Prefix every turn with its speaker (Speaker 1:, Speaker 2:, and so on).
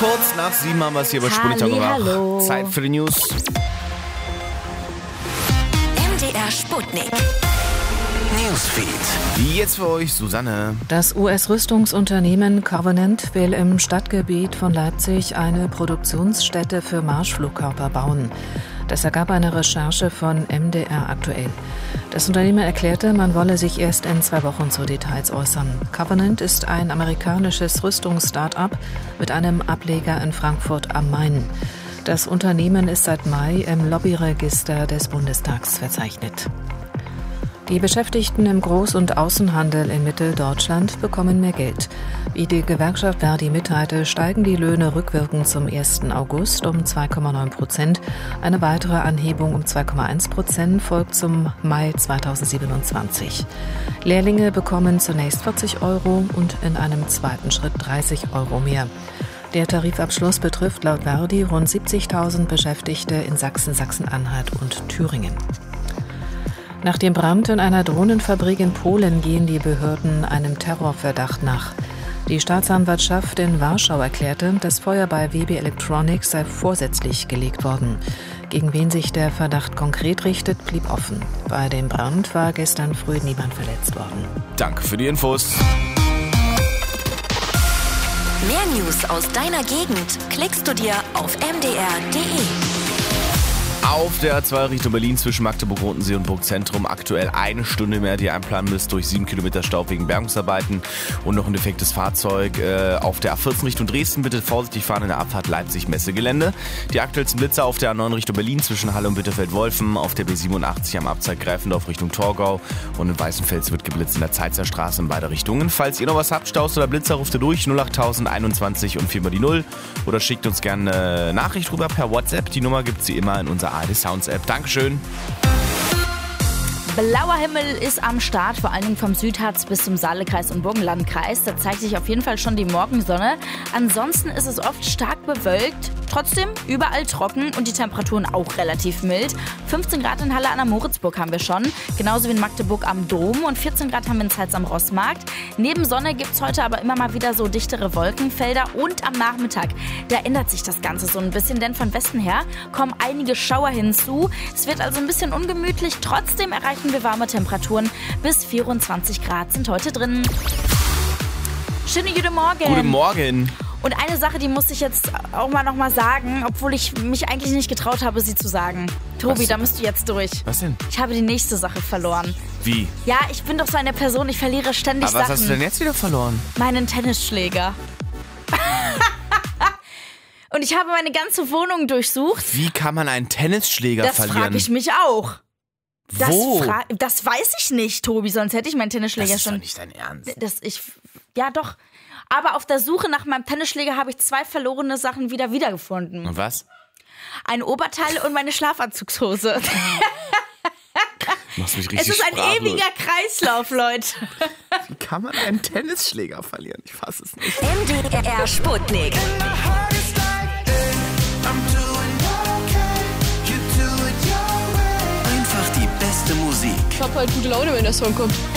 Speaker 1: Kurz nach 7 haben wir es hier bei Sputnik gemacht. Zeit für die News.
Speaker 2: MDR Sputnik.
Speaker 1: Newsfeed. Jetzt für euch Susanne.
Speaker 3: Das US-Rüstungsunternehmen Covenant will im Stadtgebiet von Leipzig eine Produktionsstätte für Marschflugkörper bauen. Das ergab eine Recherche von MDR aktuell. Das Unternehmen erklärte, man wolle sich erst in 2 Wochen zu Details äußern. Covenant ist ein amerikanisches Rüstungs-Start-up mit einem Ableger in Frankfurt am Main. Das Unternehmen ist seit Mai im Lobbyregister des Bundestags verzeichnet. Die Beschäftigten im Groß- und Außenhandel in Mitteldeutschland bekommen mehr Geld. Wie die Gewerkschaft Verdi mitteilte, steigen die Löhne rückwirkend zum 1. August um 2,9%. Eine weitere Anhebung um 2,1% folgt zum Mai 2027. Lehrlinge bekommen zunächst 40 € und in einem zweiten Schritt 30 € mehr. Der Tarifabschluss betrifft laut Verdi rund 70.000 Beschäftigte in Sachsen, Sachsen-Anhalt und Thüringen. Nach dem Brand in einer Drohnenfabrik in Polen gehen die Behörden einem Terrorverdacht nach. Die Staatsanwaltschaft in Warschau erklärte, das Feuer bei WB Electronics sei vorsätzlich gelegt worden. Gegen wen sich der Verdacht konkret richtet, blieb offen. Bei dem Brand war gestern früh niemand verletzt worden.
Speaker 1: Danke für die Infos.
Speaker 2: Mehr News aus deiner Gegend klickst du dir auf mdr.de.
Speaker 1: Auf der A2 Richtung Berlin zwischen Magdeburg-Rodensee und Burgzentrum aktuell 1 Stunde mehr, die ihr einplanen müsst durch 7 Kilometer Stau wegen Bergungsarbeiten und noch ein defektes Fahrzeug. Auf der A14 Richtung Dresden bitte vorsichtig fahren in der Abfahrt Leipzig-Messegelände. Die aktuellsten Blitzer auf der A9 Richtung Berlin zwischen Halle und Bitterfeld-Wolfen, auf der B87 am Abzweig Greifendorf Richtung Torgau und in Weißenfels wird geblitzt in der Zeitzer Straße in beide Richtungen. Falls ihr noch was habt, Staus oder Blitzer, ruft ihr durch 08000 21 und 4 mal die 0 oder schickt uns gerne eine Nachricht rüber per WhatsApp. Die Nummer gibt es wie immer in unserer ARD Sounds App. Dankeschön.
Speaker 4: Blauer Himmel ist am Start, vor allen Dingen vom Südharz bis zum Saalekreis und Burgenlandkreis. Da zeigt sich auf jeden Fall schon die Morgensonne. Ansonsten ist es oft stark bewölkt, trotzdem überall trocken und die Temperaturen auch relativ mild. 15 Grad in Halle an der Moritzburg haben wir schon, genauso wie in Magdeburg am Dom und 14 Grad haben wir in Zeitz am Rossmarkt. Neben Sonne gibt es heute aber immer mal wieder so dichtere Wolkenfelder und am Nachmittag, da ändert sich das Ganze so ein bisschen, denn von Westen her kommen einige Schauer hinzu. Es wird also ein bisschen ungemütlich, trotzdem erreichen wir warme Temperaturen. Bis 24 Grad sind heute drin. Schönen guten Morgen.
Speaker 1: Guten Morgen.
Speaker 4: Und eine Sache, die musste ich jetzt auch mal noch mal sagen, obwohl ich mich eigentlich nicht getraut habe, sie zu sagen. Tobi, da musst du jetzt durch.
Speaker 1: Was denn?
Speaker 4: Ich habe die nächste Sache verloren.
Speaker 1: Wie?
Speaker 4: Ja, ich bin doch so eine Person, ich verliere ständig
Speaker 1: Aber was
Speaker 4: Sachen.
Speaker 1: hast du denn jetzt wieder verloren?
Speaker 4: Meinen Tennisschläger. Und ich habe meine ganze Wohnung durchsucht.
Speaker 1: Wie kann man einen Tennisschläger verlieren?
Speaker 4: Das frage ich mich auch.
Speaker 1: Wo?
Speaker 4: Das weiß ich nicht, Tobi, sonst hätte ich meinen Tennisschläger
Speaker 1: Das ist
Speaker 4: schon.
Speaker 1: doch nicht dein Ernst.
Speaker 4: Ja, doch. Aber auf der Suche nach meinem Tennisschläger habe ich 2 verlorene Sachen wiedergefunden.
Speaker 1: Und was?
Speaker 4: Ein Oberteil und meine Schlafanzugshose.
Speaker 1: Machst mich richtig
Speaker 4: Es ist ein
Speaker 1: sprachlos.
Speaker 4: ewiger Kreislauf, Leute.
Speaker 1: Wie kann man einen Tennisschläger verlieren? Ich fasse es nicht.
Speaker 2: MDR Sputnik.
Speaker 5: Einfach die beste Musik.
Speaker 6: Ich hab halt gute Laune, wenn der Song kommt.